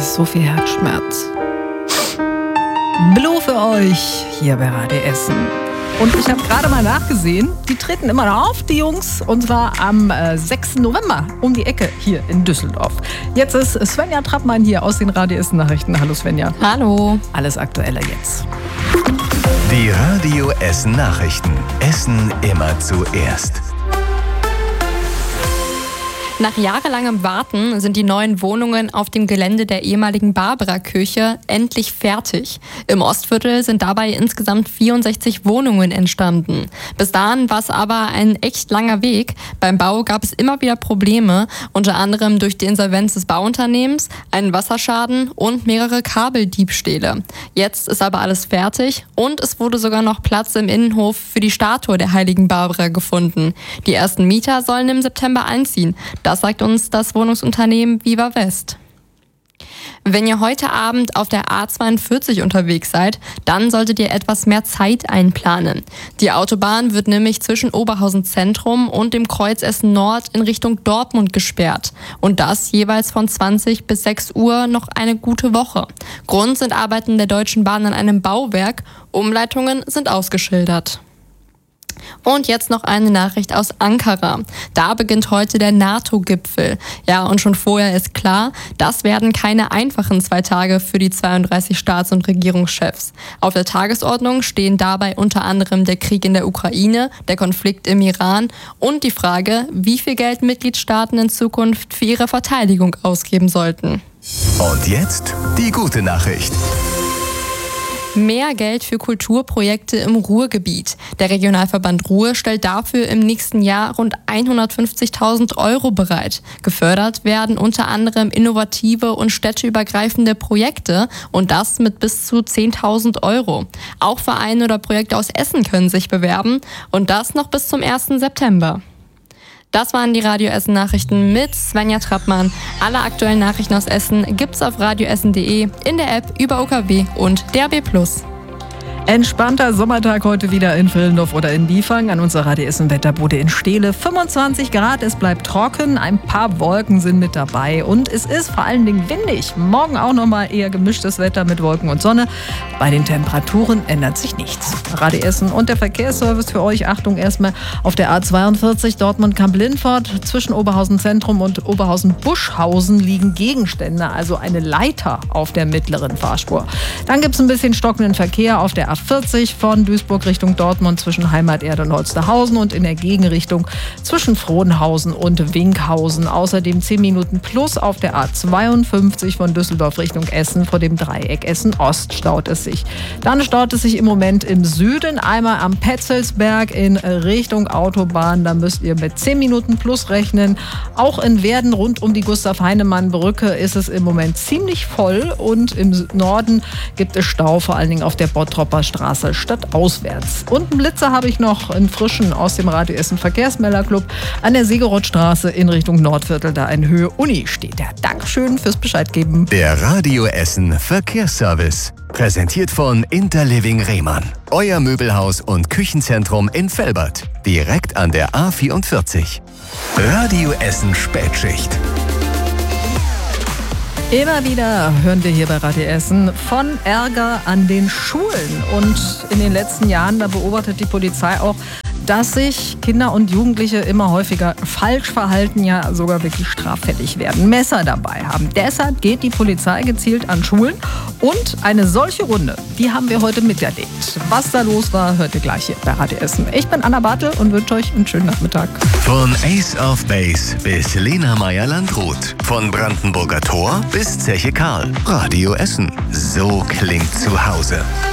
ist so viel Herzschmerz. Blue für euch hier bei Radio Essen. Und ich habe gerade mal nachgesehen, die treten immer noch auf, die Jungs, und zwar am 6. November um die Ecke hier in Düsseldorf. Jetzt ist Svenja Trappmann hier aus den Radio Essen Nachrichten. Hallo Svenja. Hallo. Alles Aktuelle jetzt. Die Radio Essen Nachrichten. Essen immer zuerst. Nach jahrelangem Warten sind die neuen Wohnungen auf dem Gelände der ehemaligen Barbara-Kirche endlich fertig. Im Ostviertel sind dabei insgesamt 64 Wohnungen entstanden. Bis dahin war es aber ein echt langer Weg. Beim Bau gab es immer wieder Probleme, unter anderem durch die Insolvenz des Bauunternehmens, einen Wasserschaden und mehrere Kabeldiebstähle. Jetzt ist aber alles fertig und es wurde sogar noch Platz im Innenhof für die Statue der heiligen Barbara gefunden. Die ersten Mieter sollen im September einziehen. Das sagt uns das Wohnungsunternehmen Viva West. Wenn ihr heute Abend auf der A42 unterwegs seid, dann solltet ihr etwas mehr Zeit einplanen. Die Autobahn wird nämlich zwischen Oberhausen Zentrum und dem Kreuz Essen Nord in Richtung Dortmund gesperrt. Und das jeweils von 20 bis 6 Uhr noch eine gute Woche. Grund sind Arbeiten der Deutschen Bahn an einem Bauwerk. Umleitungen sind ausgeschildert. Und jetzt noch eine Nachricht aus Ankara. Da beginnt heute der NATO-Gipfel. Ja, und schon vorher ist klar, das werden keine einfachen 2 Tage für die 32 Staats- und Regierungschefs. Auf der Tagesordnung stehen dabei unter anderem der Krieg in der Ukraine, der Konflikt im Iran und die Frage, wie viel Geld Mitgliedstaaten in Zukunft für ihre Verteidigung ausgeben sollten. Und jetzt die gute Nachricht. Mehr Geld für Kulturprojekte im Ruhrgebiet. Der Regionalverband Ruhr stellt dafür im nächsten Jahr rund 150.000 € bereit. Gefördert werden unter anderem innovative und städteübergreifende Projekte und das mit bis zu 10.000 €. Auch Vereine oder Projekte aus Essen können sich bewerben und das noch bis zum 1. September. Das waren die Radio Essen Nachrichten mit Svenja Trappmann. Alle aktuellen Nachrichten aus Essen gibt's auf radioessen.de, in der App, über OKW und DAB+. Entspannter Sommertag heute wieder in Villendorf oder in Liefang an unserer Radio Essen Wetterbude in Steele. 25 Grad, es bleibt trocken, ein paar Wolken sind mit dabei und es ist vor allen Dingen windig. Morgen auch nochmal eher gemischtes Wetter mit Wolken und Sonne. Bei den Temperaturen ändert sich nichts. Radio Essen und der Verkehrsservice für euch. Achtung erstmal auf der A42 Dortmund-Kamp-Lindfort. Zwischen Oberhausen Zentrum und Oberhausen-Buschhausen liegen Gegenstände, also eine Leiter auf der mittleren Fahrspur. Dann gibt es ein bisschen stockenden Verkehr auf der A40 von Duisburg Richtung Dortmund zwischen Heimaterde und Holsterhausen und in der Gegenrichtung zwischen Frohnhausen und Winkhausen. Außerdem 10 Minuten plus auf der A52 von Düsseldorf Richtung Essen vor dem Dreieck Essen-Ost staut es sich. Dann staut es sich im Moment im Süden einmal am Petzelsberg in Richtung Autobahn. Da müsst ihr mit 10 Minuten plus rechnen. Auch in Werden rund um die Gustav-Heinemann-Brücke ist es im Moment ziemlich voll und im Norden gibt es Stau, vor allen Dingen auf der Bottropper Straße stadtauswärts. Und einen Blitzer habe ich noch, einen frischen aus dem Radio Essen Verkehrsmelderclub an der Segerothstraße in Richtung Nordviertel, da in Höhe Uni steht. Ja, Dankeschön fürs Bescheid geben. Der Radio Essen Verkehrsservice. Präsentiert von Interliving Rehmann. Euer Möbelhaus und Küchenzentrum in Velbert. Direkt an der A44. Radio Essen Spätschicht. Immer wieder hören wir hier bei Radio Essen von Ärger an den Schulen. Und in den letzten Jahren, da beobachtet die Polizei auch, dass sich Kinder und Jugendliche immer häufiger falsch verhalten, ja sogar wirklich straffällig werden, Messer dabei haben. Deshalb geht die Polizei gezielt an Schulen und eine solche Runde, die haben wir heute miterlebt. Was da los war, hört ihr gleich hier bei Radio Essen. Ich bin Anna Bartel und wünsche euch einen schönen Nachmittag. Von Ace of Base bis Lena Meyer-Landrut. Von Brandenburger Tor bis Zeche Karl. Radio Essen. So klingt zu Hause.